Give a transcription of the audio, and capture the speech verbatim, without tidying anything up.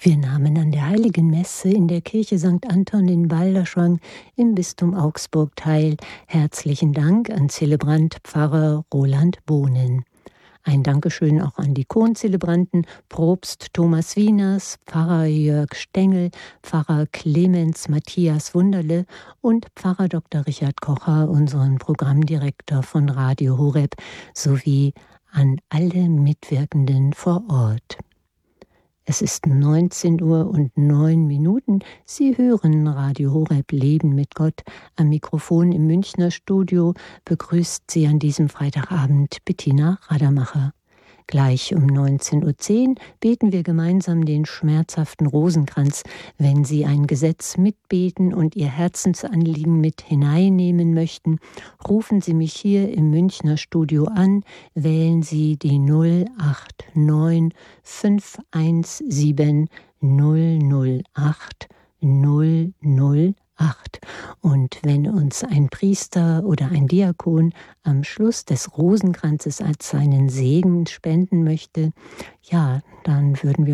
Wir nahmen an der Heiligen Messe in der Kirche Sankt Anton in Balderschwang im Bistum Augsburg teil. Herzlichen Dank an Zelebrant Pfarrer Roland Bohnen. Ein Dankeschön auch an die Chonzelebranten Propst Thomas Wieners, Pfarrer Jörg Stengel, Pfarrer Clemens Matthias Wunderle und Pfarrer Doktor Richard Kocher, unseren Programmdirektor von Radio Horeb, sowie an alle Mitwirkenden vor Ort. Es ist neunzehn Uhr und neun Minuten. Sie hören Radio Horeb Leben mit Gott. Am Mikrofon im Münchner Studio begrüßt Sie an diesem Freitagabend Bettina Radermacher. Gleich um neunzehn Uhr zehn beten wir gemeinsam den schmerzhaften Rosenkranz. Wenn Sie ein Gesetz mitbeten und Ihr Herzensanliegen mit hineinnehmen möchten, rufen Sie mich hier im Münchner Studio an, wählen Sie die null acht neun fünf eins sieben null null acht null null acht. Und wenn uns ein Priester oder ein Diakon am Schluss des Rosenkranzes als seinen Segen spenden möchte, ja, dann würden wir